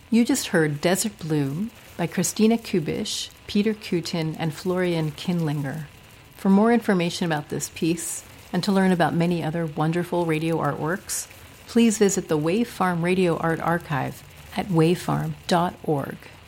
You just heard Desert Bloom by Christina Kubish, Peter Kutin, and Florian Kindlinger. For more information about this piece, and to learn about many other wonderful radio artworks, please visit the Wave Farm Radio Art Archive at wavefarm.org.